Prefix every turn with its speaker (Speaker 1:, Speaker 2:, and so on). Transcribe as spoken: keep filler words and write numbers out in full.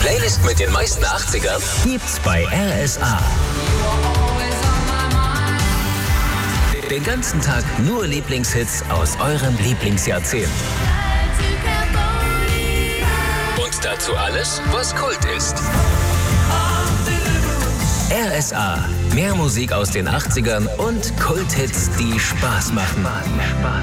Speaker 1: Playlist mit den meisten achtzigern gibt's bei R S A. Den ganzen Tag nur Lieblingshits aus eurem Lieblingsjahrzehnt. Und dazu alles, was Kult ist. R S A. Mehr Musik aus den achtzigern und Kulthits, die Spaß machen.